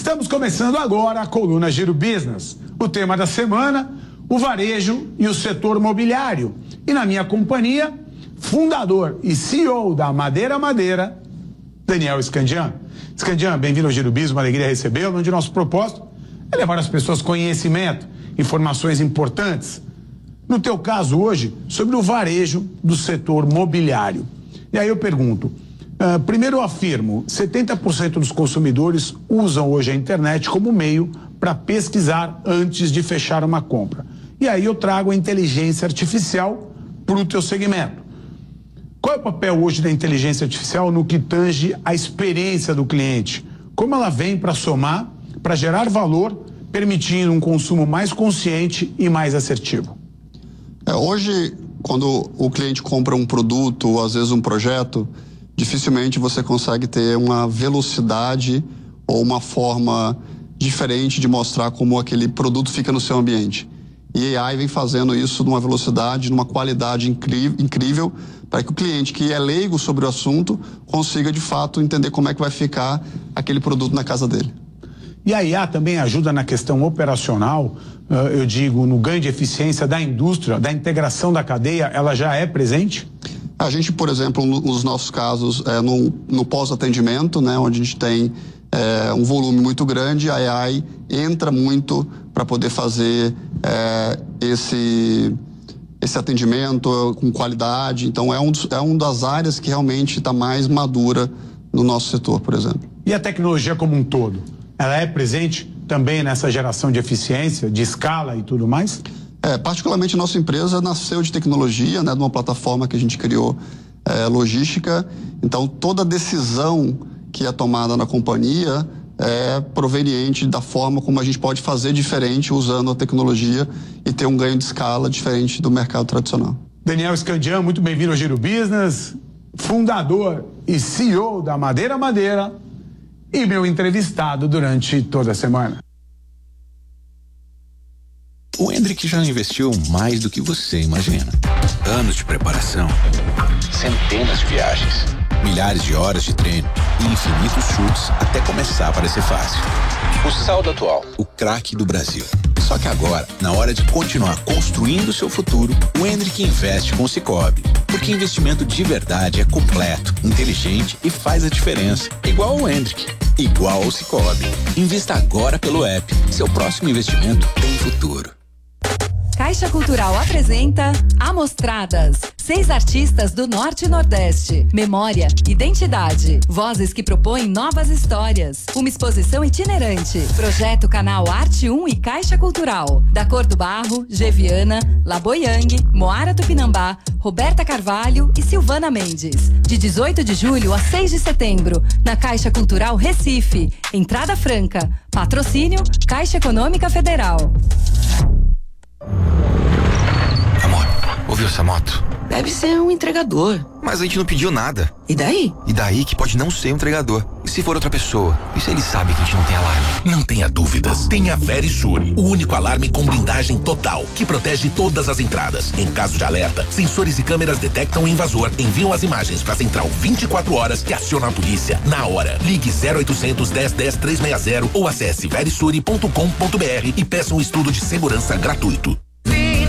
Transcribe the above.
Estamos começando agora a coluna Giro Business. O tema da semana, o varejo e o setor imobiliário. E na minha companhia, fundador e CEO da Madeira, Daniel Scandian. Scandian, bem-vindo ao Giro Business, uma alegria recebê-lo, onde nosso propósito é levar às pessoas conhecimento, informações importantes. No teu caso hoje, sobre o varejo do setor mobiliário. E aí eu pergunto, primeiro eu afirmo, 70% dos consumidores usam hoje a internet como meio para pesquisar antes de fechar uma compra. E aí eu trago a inteligência artificial para o teu segmento. Qual é o papel hoje da inteligência artificial no que tange a experiência do cliente? Como ela vem para somar, para gerar valor, permitindo um consumo mais consciente e mais assertivo? Hoje, quando o cliente compra um produto ou às vezes um projeto, dificilmente você consegue ter uma velocidade ou uma forma diferente de mostrar como aquele produto fica no seu ambiente. E a AI vem fazendo isso numa velocidade, numa qualidade incrível, para que o cliente que é leigo sobre o assunto consiga de fato entender como é que vai ficar aquele produto na casa dele. E a IA também ajuda na questão operacional, eu digo, no ganho de eficiência da indústria, da integração da cadeia, ela já é presente? A gente, por exemplo, nos nossos casos, no pós-atendimento, né, onde a gente tem um volume muito grande, a AI entra muito para poder fazer esse atendimento com qualidade. Então, é uma das áreas que realmente está mais madura no nosso setor, por exemplo. E a tecnologia como um todo? Ela é presente também nessa geração de eficiência, de escala e tudo mais? Particularmente a nossa empresa nasceu de tecnologia, né, de uma plataforma que a gente criou, logística. Então, toda decisão que é tomada na companhia é proveniente da forma como a gente pode fazer diferente usando a tecnologia e ter um ganho de escala diferente do mercado tradicional. Daniel Scandian, muito bem-vindo ao Giro Business, fundador e CEO da Madeira e meu entrevistado durante toda a semana. O Hendrick já investiu mais do que você imagina. Anos de preparação, centenas de viagens, milhares de horas de treino e infinitos chutes até começar a parecer fácil. O saldo atual, o craque do Brasil. Só que agora, na hora de continuar construindo o seu futuro, o Hendrick investe com o Sicoob. Porque investimento de verdade é completo, inteligente e faz a diferença. Igual o Hendrick, igual ao Sicoob. Invista agora pelo app. Seu próximo investimento tem futuro. Caixa Cultural apresenta Amostradas. 6 artistas do Norte e Nordeste. Memória, identidade. Vozes que propõem novas histórias. Uma exposição itinerante. Projeto Canal Arte 1 e Caixa Cultural. Da Cor do Barro, Geviana, Laboyang, Moara Tupinambá, Roberta Carvalho e Silvana Mendes. De 18 de julho a 6 de setembro, na Caixa Cultural Recife. Entrada franca. Patrocínio Caixa Econômica Federal. Amor, ouviu essa moto? Deve ser um entregador. Mas a gente não pediu nada. E daí? E daí que pode não ser um entregador. E se for outra pessoa? E se ele sabe que a gente não tem alarme? Não tenha dúvidas. Tem a Verisure, o único alarme com blindagem total, que protege todas as entradas. Em caso de alerta, sensores e câmeras detectam o invasor, enviam as imagens para a central 24 horas e acionam a polícia na hora. Ligue 0800 10 10 360 ou acesse verisure.com.br e peça um estudo de segurança gratuito.